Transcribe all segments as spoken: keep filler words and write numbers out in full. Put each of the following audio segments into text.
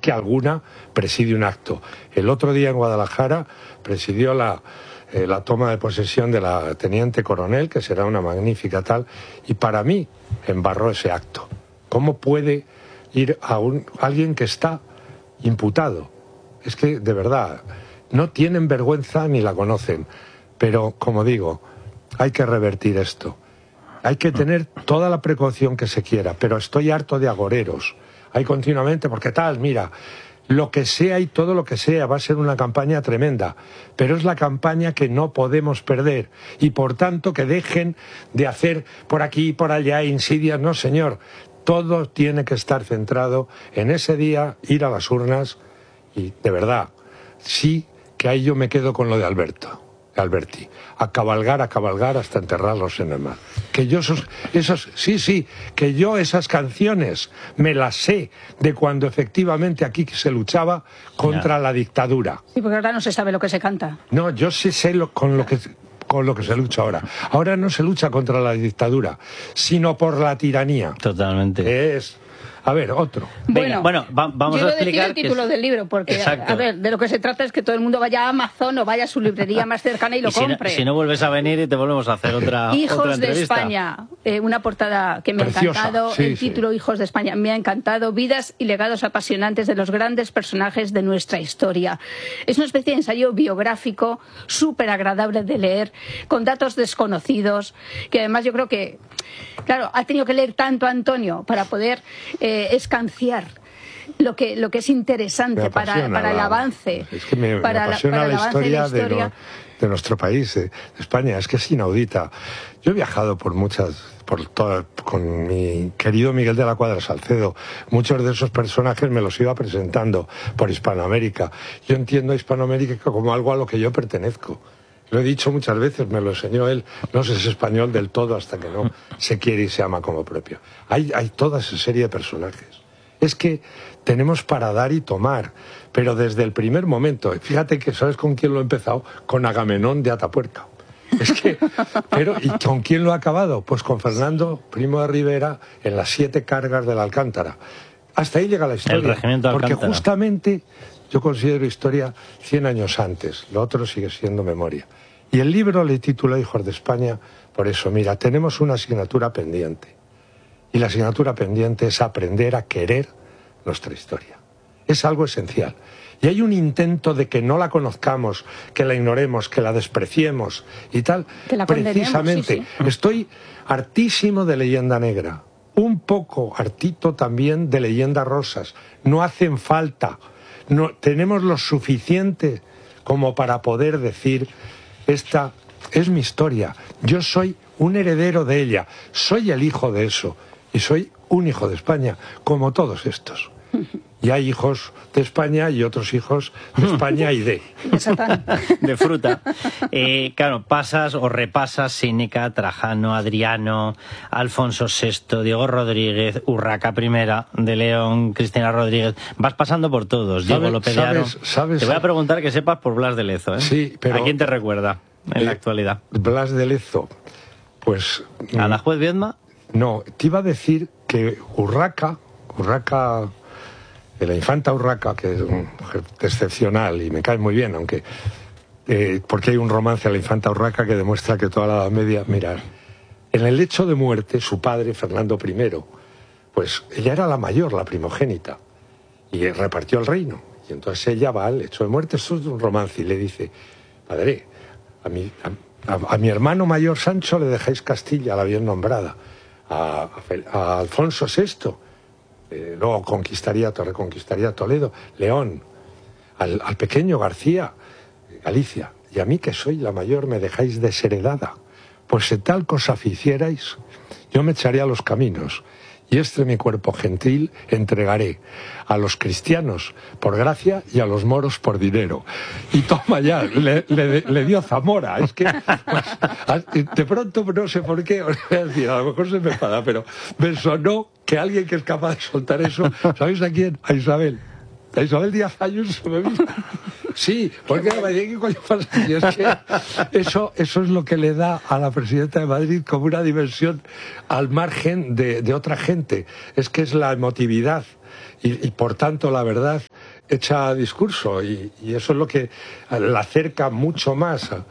que alguna preside un acto. El otro día en Guadalajara presidió la, eh, la toma de posesión de la teniente coronel, que será una magnífica tal, y para mí embarró ese acto. ¿Cómo puede ir a un, alguien que está imputado? Es que, de verdad, no tienen vergüenza ni la conocen. Pero, como digo, hay que revertir esto. Hay que tener toda la precaución que se quiera, pero estoy harto de agoreros. Hay continuamente, porque tal, mira, lo que sea y todo lo que sea va a ser una campaña tremenda, pero es la campaña que no podemos perder y por tanto que dejen de hacer por aquí y por allá insidias. No, señor, todo tiene que estar centrado en ese día, ir a las urnas y, de verdad, sí que ahí yo me quedo con lo de Alberto. Alberti, a cabalgar, a cabalgar hasta enterrarlos en el mar. Que yo esos, esos, sí, sí, que yo esas canciones me las sé de cuando efectivamente aquí se luchaba contra no. la dictadura. Sí, porque ahora no se sabe lo que se canta. No, yo sí sé lo, con lo que con lo que se lucha ahora. Ahora no se lucha contra la dictadura, sino por la tiranía. Totalmente. Es... A ver, otro. Bueno, bueno va, vamos a explicar el título que... del libro, porque, a, a ver, de lo que se trata es que todo el mundo vaya a Amazon o vaya a su librería más cercana y lo y si compre. No, si no vuelves a venir y te volvemos a hacer otra Hijos otra de entrevista. España, eh, una portada que me Preciosa. ha encantado, Sí, el sí. título Hijos de España me ha encantado, vidas y legados apasionantes de los grandes personajes de nuestra historia. Es una especie de ensayo biográfico súper agradable de leer, con datos desconocidos, que además yo creo que, claro, ha tenido que leer tanto Antonio para poder eh, escanciar lo que lo que es interesante para, para el avance. Es que me, para me apasiona la, para la, historia la historia de, no, de nuestro país, de, de España. Es que es inaudita. Yo he viajado por muchas, por toda, con mi querido Miguel de la Cuadra Salcedo. Muchos de esos personajes me los iba presentando por Hispanoamérica. Yo entiendo a Hispanoamérica como algo a lo que yo pertenezco. Lo he dicho muchas veces, me lo enseñó él. No se es español del todo hasta que no se quiere y se ama como propio. Hay, hay toda esa serie de personajes. Es que tenemos para dar y tomar, pero desde el primer momento. Fíjate que, ¿sabes con quién lo he empezado? Con Agamenón de Atapuerca. Es que, pero, ¿y con quién lo ha acabado? Pues con Fernando Primo de Rivera en las siete cargas de la Alcántara. Hasta ahí llega la historia. El regimiento porque Alcántara. Justamente yo considero historia cien años antes. Lo otro sigue siendo memoria. Y el libro le titula Hijos de España por eso. Mira, tenemos una asignatura pendiente. Y la asignatura pendiente es aprender a querer nuestra historia. Es algo esencial. Y hay un intento de que no la conozcamos, que la ignoremos, que la despreciemos y tal. Que la Precisamente, sí, sí. Estoy hartísimo de leyenda negra. Un poco hartito también de leyendas rosas. No hacen falta. No, tenemos lo suficiente como para poder decir, esta es mi historia. Yo soy un heredero de ella. Soy el hijo de eso. Y soy un hijo de España, como todos estos. Y hay hijos de España y otros hijos de España y de... De Satán. De fruta. Eh, claro, pasas o repasas Séneca, Trajano, Adriano, Alfonso sexto, Diego Rodríguez, Urraca primera, de León, Cristina Rodríguez. Vas pasando por todos, Diego López de Haro. ¿Sabes, sabes, Te voy a preguntar que sepas por Blas de Lezo, ¿eh? Sí, pero... ¿A quién te recuerda en eh, la actualidad? Blas de Lezo, pues... ¿A la juez Viedma? No, te iba a decir que Urraca, Urraca, de la infanta Urraca, que es un mujer excepcional y me cae muy bien, aunque eh, porque hay un romance a la infanta Urraca que demuestra que toda la Edad Media, mirad, en el lecho de muerte, su padre, Fernando primero, pues ella era la mayor, la primogénita, y repartió el reino. Y entonces ella va al lecho de muerte, esto es un romance, y le dice, padre, a mi, a, a, a mi hermano mayor Sancho le dejáis Castilla, la bien nombrada. A, a, a Alfonso sexto, eh, luego conquistaría, reconquistaría Toledo, León, al, al pequeño García, Galicia, y a mí que soy la mayor me dejáis desheredada. Pues si tal cosa ficierais, yo me echaré a los caminos, y este mi cuerpo gentil entregaré a los cristianos por gracia y a los moros por dinero. Y toma ya, le, le, le dio Zamora. Es que, pues, de pronto, no sé por qué, os voy a decir, a lo mejor se me enfada, pero me sonó que alguien que es capaz de soltar eso, ¿sabéis a quién? A Isabel. A Isabel Díaz Ayuso me vino. Sí, porque me decía, ¿qué coño pasa? Y es que eso, eso es lo que le da a la presidenta de Madrid como una dimensión al margen de, de otra gente. Es que es la emotividad y, y por tanto la verdad hecha discurso, y, y eso es lo que la acerca mucho más. A,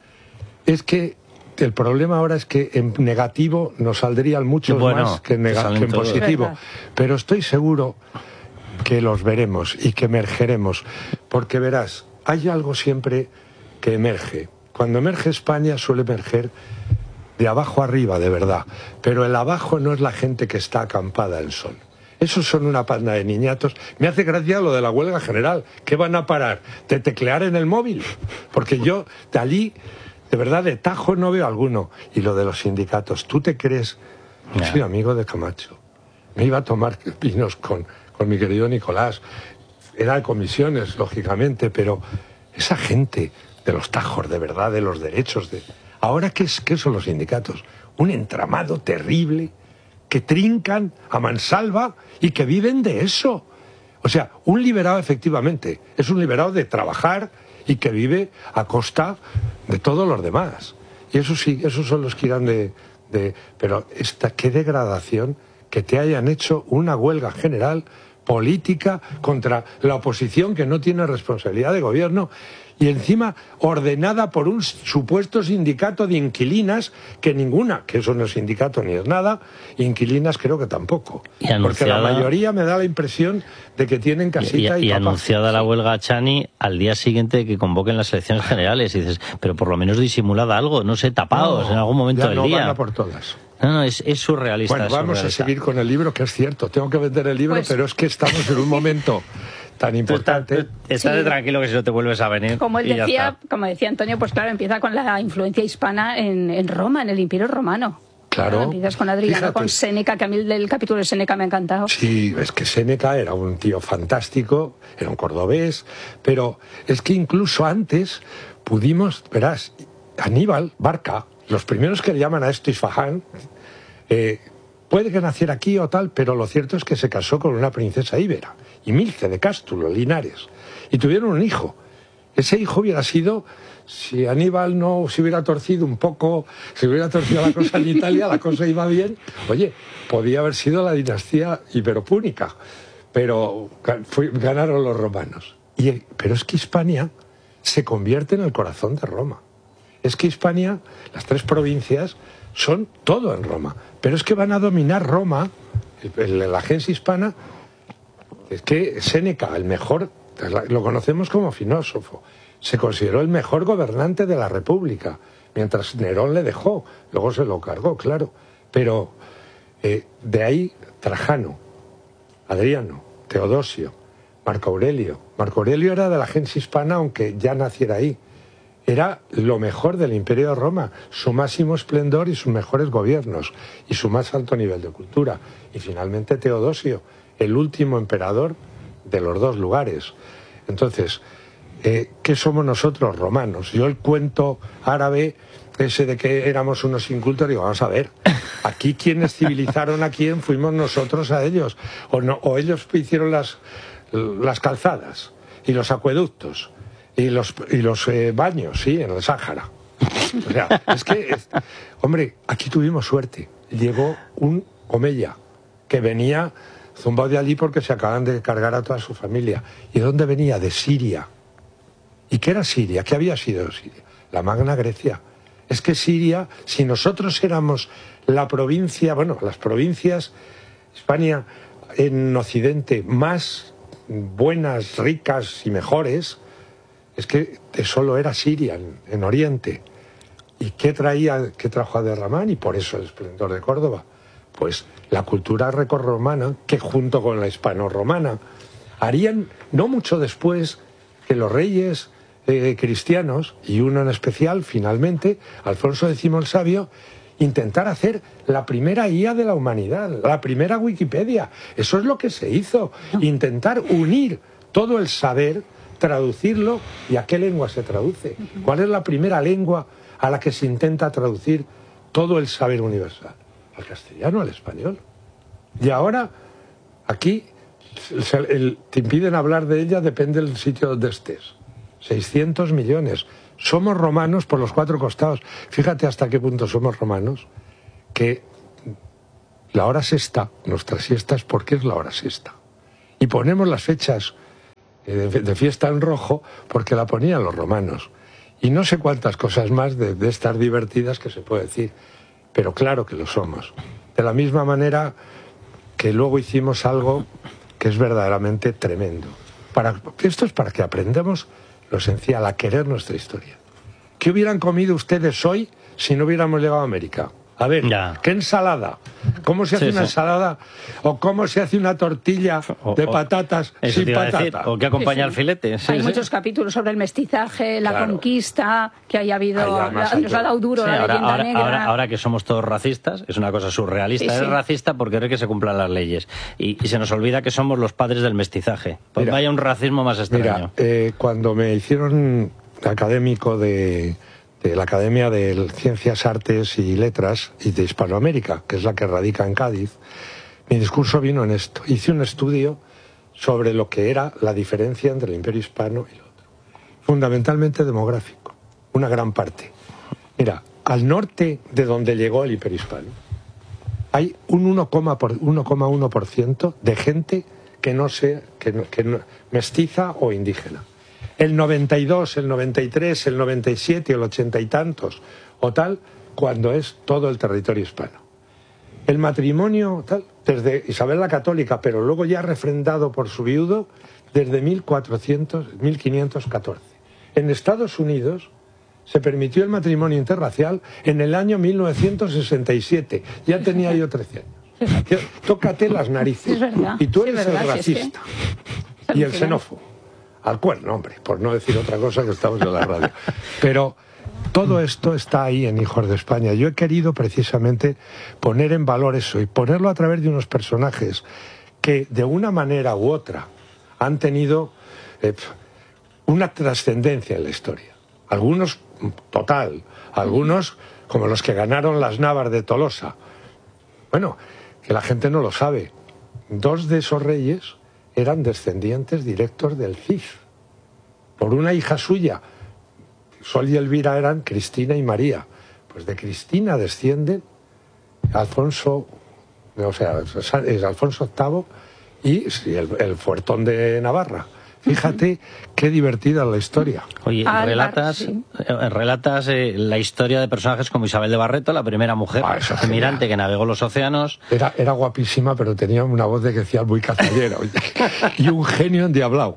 es que el problema ahora es que en negativo nos saldrían muchos bueno, más que, nega, que en positivo. Pero estoy seguro que los veremos y que emergeremos. Porque verás, hay algo siempre que emerge. Cuando emerge España suele emerger de abajo arriba, de verdad. Pero el abajo no es la gente que está acampada al sol. Esos son una panda de niñatos. Me hace gracia lo de la huelga general. ¿Qué van a parar? ¿De teclear en el móvil? Porque yo de allí... De verdad, de tajo no veo alguno. Y lo de los sindicatos, ¿tú te crees? Yo soy amigo de Camacho. Me iba a tomar vinos con, con mi querido Nicolás. Era de comisiones, lógicamente, pero esa gente de los tajos, de verdad, de los derechos... de Ahora, ¿qué, es, qué son los sindicatos? Un entramado terrible que trincan a mansalva y que viven de eso. O sea, un liberado, efectivamente, es un liberado de trabajar... y que vive a costa de todos los demás. Y eso sí, esos son los que irán de... de pero esta, qué degradación que te hayan hecho una huelga general política contra la oposición que no tiene responsabilidad de gobierno y encima ordenada por un supuesto sindicato de inquilinas que ninguna, que eso no es sindicato ni es nada, inquilinas creo que tampoco. Y anunciada, porque la mayoría me da la impresión de que tienen casita y, y, y, y anunciada la huelga a Chani al día siguiente de que convoquen las elecciones generales y dices, pero por lo menos disimulada algo, no sé, tapados no, en algún momento ya del no día. Van a por todas. No, no, es, es surrealista. Bueno, vamos surrealista. a seguir con el libro, que es cierto, tengo que vender el libro, pues, pero es que estamos en un momento tan importante. Estás sí. tranquilo que si no te vuelves a venir. Como él decía, como decía Antonio, pues claro, empieza con la influencia hispana en, en Roma, en el Imperio Romano. Claro. Claro, empiezas con Adriano, fíjate, con Séneca, que a mí el del capítulo de Séneca me ha encantado. Sí, es que Séneca era un tío fantástico, era un cordobés, pero es que incluso antes pudimos, verás, Aníbal Barca, los primeros que le llaman a esto Isfahán, eh, puede que naciera aquí o tal, pero lo cierto es que se casó con una princesa íbera, Imilce de Cástulo, Linares, y tuvieron un hijo. Ese hijo hubiera sido, si Aníbal no se hubiera torcido un poco, si hubiera torcido la cosa en Italia, la cosa iba bien, oye, podía haber sido la dinastía iberopúnica, pero fue, ganaron los romanos. Y, pero es que Hispania se convierte en el corazón de Roma. Es que Hispania, las tres provincias, son todo en Roma. Pero es que van a dominar Roma, el, el, la agencia hispana. Es que Séneca, el mejor, lo conocemos como filósofo, se consideró el mejor gobernante de la República, mientras Nerón le dejó, luego se lo cargó, claro. Pero eh, de ahí Trajano, Adriano, Teodosio, Marco Aurelio. Marco Aurelio era de la agencia hispana, aunque ya naciera ahí. Era lo mejor del Imperio de Roma, su máximo esplendor y sus mejores gobiernos, y su más alto nivel de cultura. Y finalmente Teodosio, el último emperador de los dos lugares. Entonces, eh, ¿qué somos nosotros, romanos? Yo el cuento árabe, ese de que éramos unos incultos, digo, vamos a ver, aquí quienes civilizaron a quién fuimos nosotros a ellos, o, no, o ellos hicieron las, las calzadas y los acueductos. Y los, y los eh, baños, sí, en el Sáhara. O sea, es que, es, hombre, aquí tuvimos suerte. Llegó un Omeya que venía zumbado de allí porque se acaban de cargar a toda su familia. ¿Y de dónde venía? De Siria. ¿Y qué era Siria? ¿Qué había sido Siria? La Magna Grecia. Es que Siria, si nosotros éramos la provincia, bueno, las provincias, España en Occidente, más buenas, ricas y mejores, es que solo era Siria en, en Oriente. ¿Y qué traía, qué trajo a derramar? Y por eso el esplendor de Córdoba. Pues la cultura grecorromana, que junto con la hispano-romana harían, no mucho después, que los reyes eh, cristianos, y uno en especial, finalmente, Alfonso décimo el Sabio, intentar hacer la primera I A de la humanidad, la primera Wikipedia. Eso es lo que se hizo. Intentar unir todo el saber, traducirlo, y a qué lengua se traduce. ¿Cuál es la primera lengua a la que se intenta traducir todo el saber universal? Al castellano, al español. Y ahora, aquí, el, el, te impiden hablar de ella, depende del sitio donde estés. seiscientos millones. Somos romanos por los cuatro costados. Fíjate hasta qué punto somos romanos, que la hora sexta, nuestra siesta es porque es la hora sexta. Y ponemos las fechas de, de fiesta en rojo, porque la ponían los romanos. Y no sé cuántas cosas más de, de estas divertidas que se puede decir, pero claro que lo somos. De la misma manera que luego hicimos algo que es verdaderamente tremendo. Para, esto es para que aprendamos lo esencial, a querer nuestra historia. ¿Qué hubieran comido ustedes hoy si no hubiéramos llegado a América? A ver, ya. ¿Qué ensalada? ¿Cómo se hace sí, una sí. ensalada? ¿O cómo se hace una tortilla o, de patatas o, sin patata? Decir, ¿o qué acompaña sí, sí. al filete? Sí, hay sí. muchos capítulos sobre el mestizaje, la claro. conquista, que haya habido... Ay, la, nos ha dado duro sí, la ahora, leyenda ahora, negra. Ahora, ahora que somos todos racistas, es una cosa surrealista. Sí, sí. Es racista porque cree que se cumplan las leyes. Y, y se nos olvida que somos los padres del mestizaje. Pues mira, vaya un racismo más extraño. Mira, eh, cuando me hicieron académico de... de la Academia de Ciencias, Artes y Letras y de Hispanoamérica, que es la que radica en Cádiz, mi discurso vino en esto. Hice un estudio sobre lo que era la diferencia entre el Imperio Hispano y el otro. Fundamentalmente demográfico, una gran parte. Mira, al norte de donde llegó el Imperio Hispano, hay un uno coma uno por ciento de gente que no sea que no, que no, mestiza o indígena. El noventa y dos, el noventa y tres, el noventa y siete, el ochenta y tantos o tal, cuando es todo el territorio hispano. El matrimonio tal, desde Isabel la Católica, pero luego ya refrendado por su viudo, desde mil cuatrocientos, mil quinientos catorce. En Estados Unidos se permitió el matrimonio interracial en el año mil novecientos sesenta y siete. Ya tenía yo trece años. Tócate las narices. Y tú eres sí, el racista es que... y el xenófobo. Al cuerno, hombre, por no decir otra cosa que estamos en la radio. Pero todo esto está ahí en Hijos de España. Yo he querido precisamente poner en valor eso y ponerlo a través de unos personajes que de una manera u otra han tenido eh, una trascendencia en la historia. Algunos total, algunos como los que ganaron las Navas de Tolosa. Bueno, que la gente no lo sabe. Dos de esos reyes eran descendientes directos del Cid, por una hija suya. Sol y Elvira eran Cristina y María. Pues de Cristina descienden Alfonso, o sea, es Alfonso octavo y el, el Fuertón de Navarra. Fíjate qué divertida la historia. Oye, Álvar, relatas, sí. relatas eh, la historia de personajes como Isabel de Barreto, la primera mujer ah, almirante que navegó los océanos. Era, era guapísima, pero tenía una voz de que decía muy cazallera. Y un genio endiablado.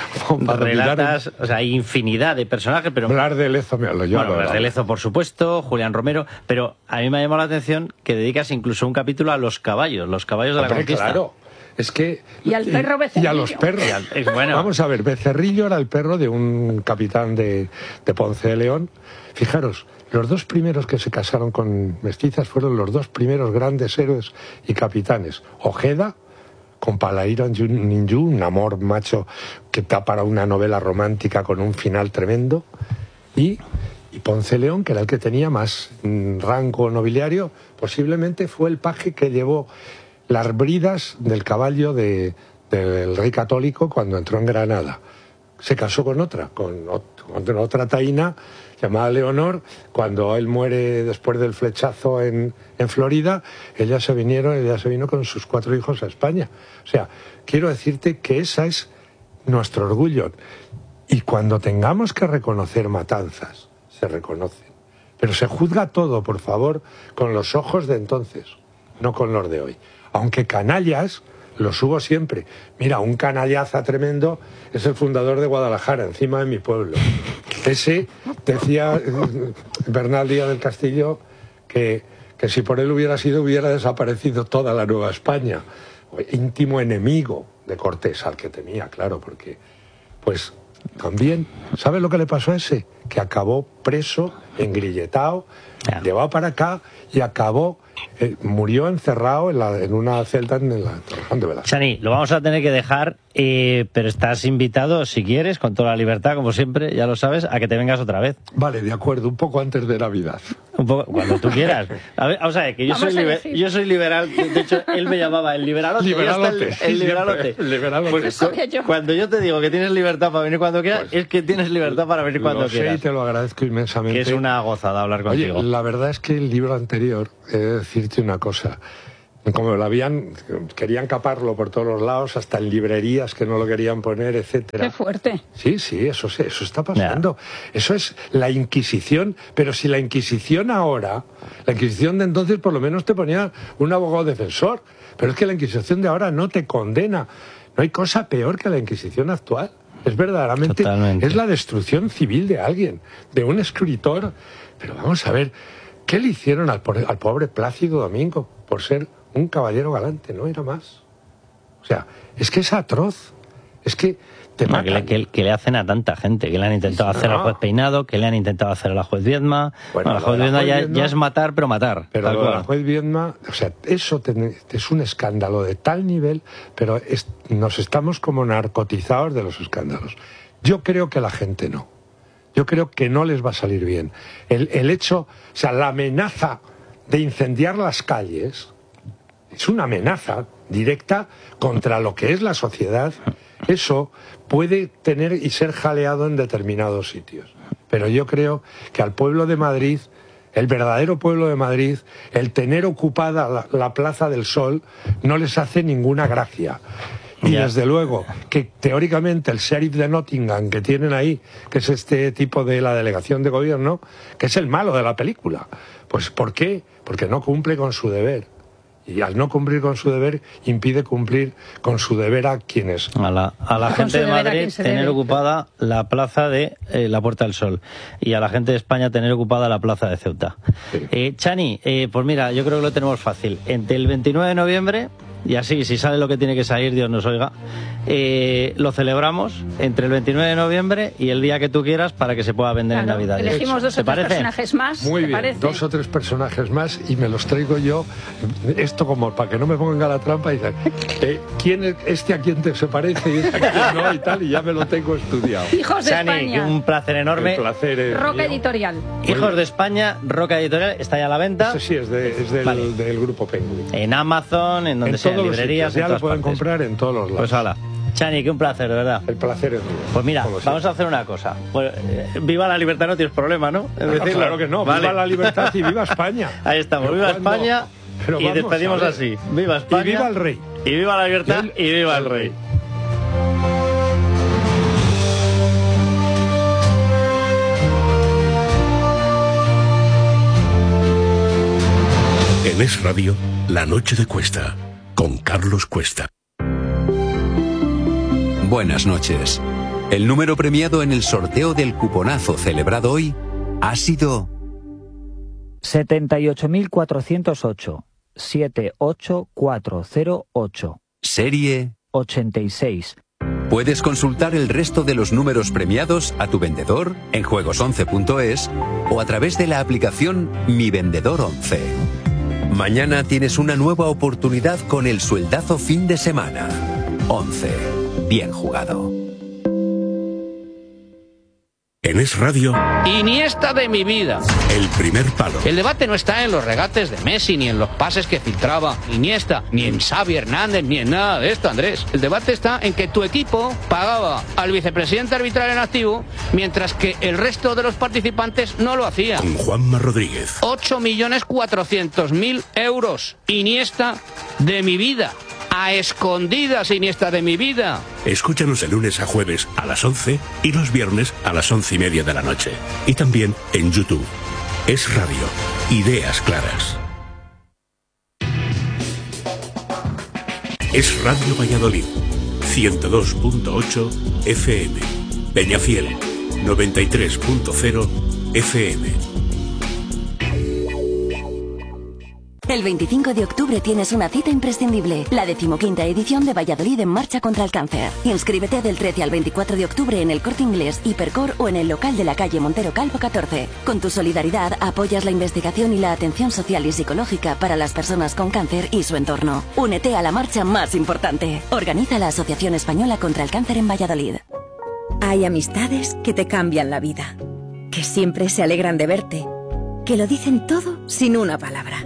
Relatas, en... o sea, hay infinidad de personajes, pero... Blas de Lezo, me lo yo. Bueno, Blas de Lezo, por supuesto, Julián Romero, pero a mí me ha llamado la atención que dedicas incluso un capítulo a los caballos, los caballos de la Hombre, conquista. Claro. Es que... Y al perro Becerrillo. Y a los perros. Y al, es bueno. Vamos a ver, Becerrillo era el perro de un capitán de, de Ponce de León. Fijaros, los dos primeros que se casaron con mestizas fueron los dos primeros grandes héroes y capitanes. Ojeda, con Palairo Ninjú, un amor macho que da para una novela romántica con un final tremendo. Y, y Ponce de León, que era el que tenía más mm, rango nobiliario, posiblemente fue el paje que llevó las bridas del caballo de, del rey católico cuando entró en Granada. Se casó con otra, con, con otra taína llamada Leonor. Cuando él muere después del flechazo en, en Florida, ella se, vinieron, ella se vino con sus cuatro hijos a España. O sea, quiero decirte que esa es nuestro orgullo. Y cuando tengamos que reconocer matanzas, se reconocen. Pero se juzga todo, por favor, con los ojos de entonces, no con los de hoy. Aunque canallas, los hubo siempre. Mira, un canallaza tremendo es el fundador de Guadalajara, encima de mi pueblo. Ese decía Bernal Díaz del Castillo que, que si por él hubiera sido, hubiera desaparecido toda la Nueva España. Íntimo enemigo de Cortés, al que temía, claro, porque pues también, ¿sabes lo que le pasó a ese? Que acabó preso, engrilletado, yeah. llevado para acá y acabó... Eh, murió encerrado en, la, en una celda en la Torrejón de Velasco. Chani, lo vamos a tener que dejar, eh, pero estás invitado, si quieres, con toda la libertad, como siempre, ya lo sabes, a que te vengas otra vez. Vale, de acuerdo, un poco antes de Navidad. Un poco, cuando tú quieras. A ver, vamos a ver, que yo, soy, liber, yo soy liberal, de hecho, él me llamaba el liberalote. Liberalote. El, el liberalote. El liberalote. Pues, cu cuando yo te digo que tienes libertad para venir cuando quieras, pues, es que tienes libertad para venir cuando lo sé quieras. Y te lo agradezco inmensamente. Que es una gozada hablar contigo. Oye, la verdad es que el libro anterior, he de decirte una cosa, Como lo habían, querían caparlo por todos los lados, hasta en librerías que no lo querían poner, etcétera. Qué fuerte. Sí, sí, eso, eso está pasando. Yeah. Eso es la Inquisición, pero si la Inquisición ahora, la Inquisición de entonces por lo menos te ponía un abogado defensor, pero es que la Inquisición de ahora no te condena. No hay cosa peor que la Inquisición actual. Es verdaderamente, Totalmente. Es la destrucción civil de alguien, de un escritor. Pero vamos a ver, ¿qué le hicieron al, al pobre Plácido Domingo por ser un caballero galante? No era más. O sea, es que es atroz. Es que te no, matan. Que le, que, que le hacen a tanta gente, que le han intentado hacer no. al juez Peinado, que le han intentado hacer a la juez Viedma. Bueno, bueno la juez Viedma, ya, Viedma ya es matar, pero matar. Pero lo de la juez Viedma, o sea, eso te, es un escándalo de tal nivel, pero es, nos estamos como narcotizados de los escándalos. Yo creo que la gente no. Yo creo que no les va a salir bien. El, el hecho, o sea, la amenaza de incendiar las calles es una amenaza directa contra lo que es la sociedad. Eso puede tener y ser jaleado en determinados sitios. Pero yo creo que al pueblo de Madrid, el verdadero pueblo de Madrid, el tener ocupada la, la Plaza del Sol no les hace ninguna gracia. Y yeah. desde luego que teóricamente el sheriff de Nottingham que tienen ahí, que es este tipo de la delegación de gobierno, que es el malo de la película. Pues ¿por qué? Porque no cumple con su deber. Y al no cumplir con su deber, impide cumplir con su deber a quienes... A la, a la gente de Madrid tener debe. ocupada la plaza de eh, la Puerta del Sol. Y a la gente de España tener ocupada la plaza de Ceuta. Sí. Eh, Chani, eh, pues mira, yo creo que lo tenemos fácil. Entre el veintinueve de noviembre... Y así, si sale lo que tiene que salir, Dios nos oiga, eh, lo celebramos entre el veintinueve de noviembre y el día que tú quieras para que se pueda vender claro, en Navidad. Elegimos dos o tres personajes más. Muy bien, parece? dos o tres personajes más y me los traigo yo. Esto como para que no me pongan a la trampa y dicen, eh, ¿quién es este a quién te se parece y este a quién no y tal? Y ya me lo tengo estudiado. Hijos de Chani, España. Un placer enorme. El placer es Roca mío. Editorial. Hijos de España, Roca Editorial, está ya a la venta. Eso sí, es, de, es del, vale. del grupo Penguin. En Amazon, en donde sea, en librerías. Ya lo pueden partes. comprar en todos los lados. Pues hala. Chani, qué un placer, de verdad. El placer es mío. Pues mira, vamos siempre. a hacer una cosa. Pues, eh, viva la libertad, no tienes problema, ¿no? Es no, claro que no. Vale. Viva la libertad y viva España. Ahí estamos. Pero viva cuando... España Pero y despedimos así. Viva España. Y viva el rey. Y viva la libertad y, el... y viva el rey. En Es Radio, La Noche de Cuesta, con Carlos Cuesta. Buenas noches. El número premiado en el sorteo del cuponazo celebrado hoy ha sido... setenta y ocho mil cuatrocientos ocho. siete ocho cuatro cero ocho. Serie... ochenta y seis. Puedes consultar el resto de los números premiados a tu vendedor en juegos once punto es o a través de la aplicación Mi Vendedor once. Mañana tienes una nueva oportunidad con el sueldazo fin de semana. once. Bien jugado. En Es Radio... Iniesta de mi vida. El primer palo. El debate no está en los regates de Messi, ni en los pases que filtraba Iniesta, ni en Xavi Hernández, ni en nada de esto, Andrés. El debate está en que tu equipo pagaba al vicepresidente arbitral en activo, mientras que el resto de los participantes no lo hacía. Con Juanma Rodríguez. ocho millones cuatrocientos mil euros. Iniesta de mi vida. A escondidas, Iniesta de mi vida. Escúchanos de lunes a jueves a las once y los viernes a las once y media de la noche. Y también en YouTube. Es Radio. Ideas claras. Es Radio Valladolid. ciento dos punto ocho F M. Peñafiel. noventa y tres punto cero F M. El veinticinco de octubre tienes una cita imprescindible, la decimoquinta edición de Valladolid en Marcha contra el Cáncer. Inscríbete del trece al veinticuatro de octubre en el Corte Inglés, Hipercor o en el local de la calle Montero Calvo catorce. Con tu solidaridad apoyas la investigación y la atención social y psicológica para las personas con cáncer y su entorno. Únete a la marcha más importante. Organiza la Asociación Española contra el Cáncer en Valladolid. Hay amistades que te cambian la vida, que siempre se alegran de verte, que lo dicen todo sin una palabra.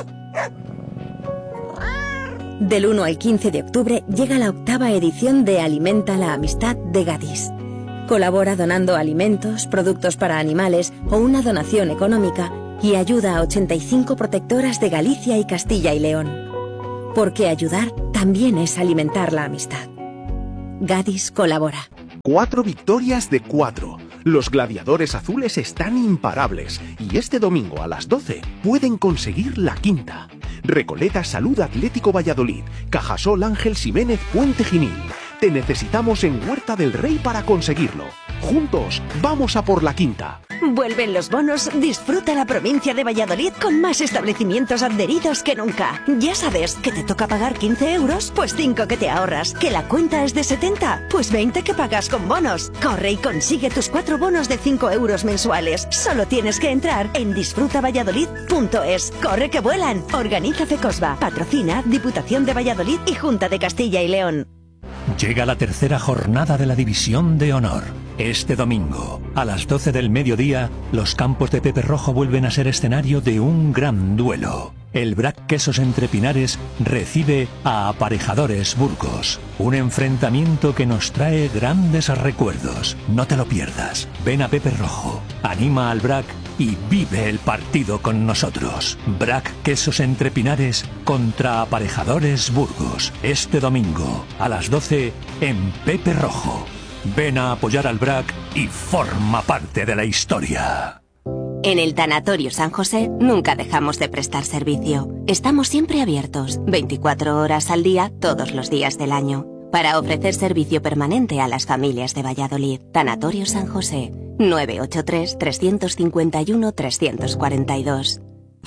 Del uno al quince de octubre llega la octava edición de Alimenta la Amistad de Gadis. Colabora donando alimentos, productos para animales o una donación económica y ayuda a ochenta y cinco protectoras de Galicia y Castilla y León. porque ayudar también es alimentar la amistad. Gadis colabora. Cuatro victorias de cuatro. Los gladiadores azules están imparables y este domingo a las doce pueden conseguir la quinta. Recoleta Salud Atlético Valladolid, Cajasol Ángel Ximénez Puente Genil. Te necesitamos en Huerta del Rey para conseguirlo. Juntos, vamos a por la quinta. Vuelven los bonos, disfruta la provincia de Valladolid con más establecimientos adheridos que nunca. Ya sabes que te toca pagar quince euros, pues cinco que te ahorras. Que la cuenta es de setenta, pues veinte que pagas con bonos. Corre y consigue tus cuatro bonos de cinco euros mensuales. Solo tienes que entrar en disfruta valladolid punto es. Corre que vuelan. Organiza FECOSBA. Patrocina Diputación de Valladolid y Junta de Castilla y León. Llega la tercera jornada de la División de Honor. Este domingo, a las doce del mediodía, los campos de Pepe Rojo vuelven a ser escenario de un gran duelo. El B R A C Quesos Entre Pinares recibe a Aparejadores Burgos. Un enfrentamiento que nos trae grandes recuerdos. No te lo pierdas. Ven a Pepe Rojo, anima al B R A C y vive el partido con nosotros. B R A C Quesos Entre Pinares contra Aparejadores Burgos. Este domingo, a las doce, en Pepe Rojo. Ven a apoyar al B R A C y forma parte de la historia. En el Tanatorio San José nunca dejamos de prestar servicio. Estamos siempre abiertos, veinticuatro horas al día, todos los días del año, para ofrecer servicio permanente a las familias de Valladolid. Tanatorio San José, nueve ocho tres, tres cinco uno, tres cuatro dos.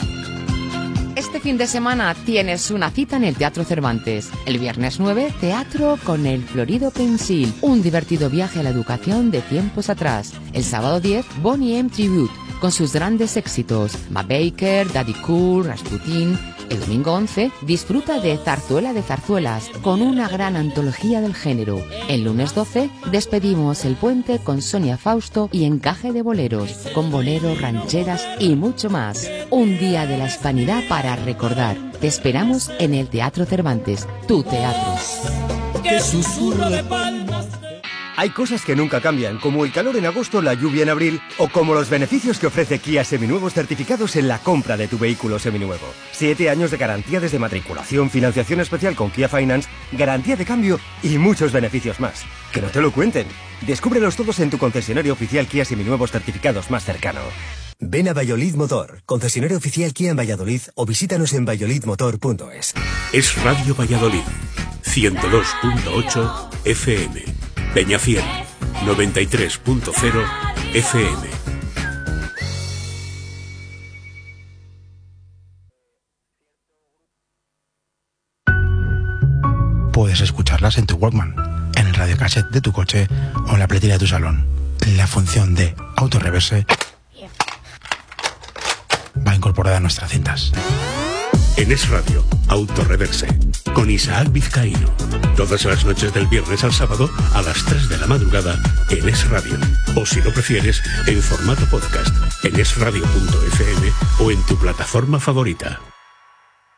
Este fin de semana tienes una cita en el Teatro Cervantes. El viernes nueve, teatro con el Florido Pensil, un divertido viaje a la educación de tiempos atrás. El sábado diez, Boney M. Tribute, con sus grandes éxitos, Ma Baker, Daddy Cool, Rasputin. El domingo once, disfruta de Zarzuela de Zarzuelas, con una gran antología del género. El lunes doce, despedimos el puente con Sonia Fausto y Encaje de Boleros, con boleros, rancheras y mucho más. Un día de la hispanidad para recordar. Te esperamos en el Teatro Cervantes, tu teatro. ¡Qué susurro de palmas! Hay cosas que nunca cambian, como el calor en agosto, la lluvia en abril, o como los beneficios que ofrece Kia Seminuevos certificados en la compra de tu vehículo seminuevo. Siete años de garantía desde matriculación, financiación especial con Kia Finance, garantía de cambio y muchos beneficios más. Que no te lo cuenten. Descúbrelos todos en tu concesionario oficial Kia Seminuevos certificados más cercano. Ven a Valladolid Motor, concesionario oficial Kia en Valladolid, o visítanos en valladolid motor punto es. Es Radio Valladolid, ciento dos punto ocho F M. Peñafiel, noventa y tres punto cero F M. Puedes escucharlas en tu Walkman, en el radiocassette de tu coche o en la pletina de tu salón. La función de autorreverse va incorporada a nuestras cintas. En Es Radio, Autorreverse, con Isaac Vizcaíno. Todas las noches del viernes al sábado a las tres de la madrugada en Es Radio. O si lo prefieres, en formato podcast en es radio punto f m o en tu plataforma favorita.